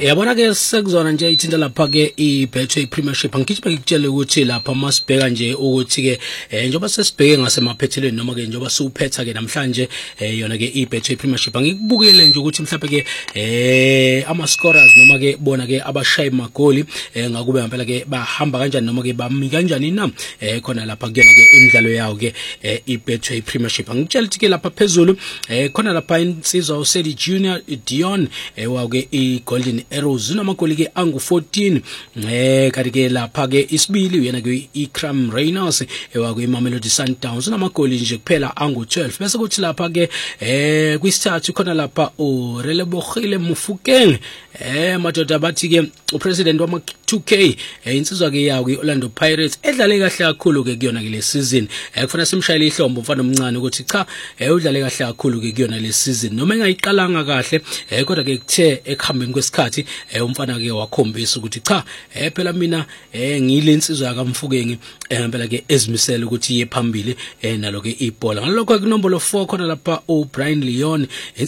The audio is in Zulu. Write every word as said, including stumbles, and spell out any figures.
Yabona ke sekuzona nje ithinta lapha ke iBetway Premiership angikhithi ngikutshela ukuthi lapha masibheka nje ukuthi ke njoba sesibheke ngasemaphethelweni noma ke njoba siuphetha ke namhlanje yona ke iBetway Premiership angikubukele nje ukuthi mhlawumbe ke eh ama scorers noma ke bona ke abashayi magoli ngakube ngempela ke bahamba kanjani noma ke bami kanjani na khona lapha kuyona ke imidlalo yawo ke iBetway Premiership angikutshela ukuthi ke lapha phezulu khona lapha insizwa uSedi Junior Dion ewa ke iGolden Arrows unamagoli ke angu fourteen eh kanti ke lapha ke isibili uyena ke iCram Rainers ewa ke iMamelodi Sundowns unamagoli nje kuphela angu twelve bese kuthi lapha ke eh kwisithathu khona lapha uRelebogile Mufokeng eh madoda bathi ke upresident wama two K insizwa ke yawo ke Orlando Pirates edlale kahle kakhulu ke kuyona ke le season ekufuna simshayile ihlombo mfana omncane ukuthi cha udlale kahle kakhulu ke kuyona le season noma engayiqalanga kahle kodwa ke kuthe ekuhambeni kwesikhathi umfana ke wakhombisa ukuthi cha phela mina ngile insizwa yakamfukeng ngempela ke ezimisela ukuthi iye phambili nalo ke ibhola ngalokho ke inombolo four khona lapha uBrian Leon